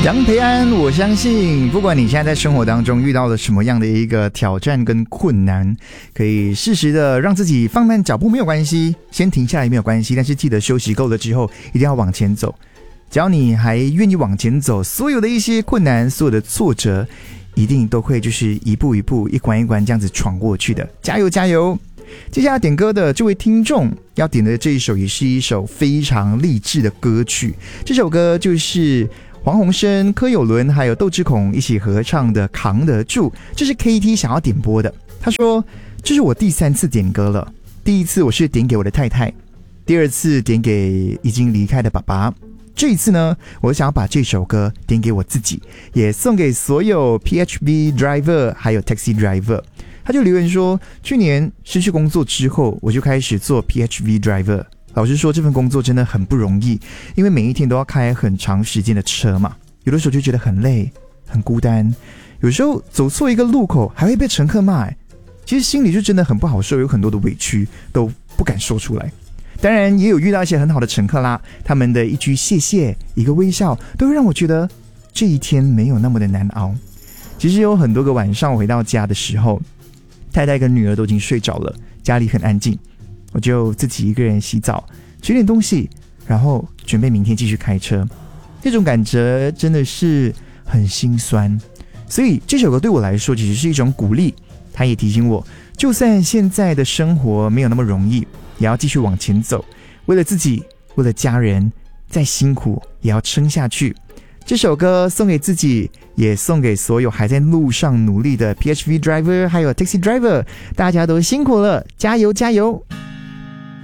杨培安，我相信不管你现在在生活当中遇到了什么样的一个挑战跟困难，可以适时的让自己放慢脚步没有关系，先停下来没有关系，但是记得休息够了之后一定要往前走。只要你还愿意往前走，所有的一些困难，所有的挫折一定都会就是一步一步一关一关这样子闯过去的，加油加油。接下来点歌的这位听众要点的这一首也是一首非常励志的歌曲，这首歌就是黄鸿升、柯有伦还有窦智孔一起合唱的《扛得住》，这是 KT 想要点播的。他说这是我第3次点歌了，第一次我是点给我的太太，第2次点给已经离开的爸爸，这一次呢，我想要把这首歌点给我自己，也送给所有 PHV driver 还有 taxi driver。 他就留言说，去年失去工作之后，我就开始做 PHV driver。老实说，这份工作真的很不容易，因为每一天都要开很长时间的车嘛，有的时候就觉得很累很孤单，有时候走错一个路口还会被乘客骂，其实心里就真的很不好受，有很多的委屈都不敢说出来。当然也有遇到一些很好的乘客啦，他们的一句谢谢一个微笑都会让我觉得这一天没有那么的难熬。其实有很多个晚上我回到家的时候，太太跟女儿都已经睡着了，家里很安静，我就自己一个人洗澡吃点东西，然后准备明天继续开车，那种感觉真的是很心酸。所以这首歌对我来说其实是一种鼓励，它也提醒我，就算现在的生活没有那么容易，也要继续往前走，为了自己，为了家人，再辛苦也要撑下去。这首歌送给自己，也送给所有还在路上努力的 PHV driver 还有 taxi driver， 大家都辛苦了，加油加油。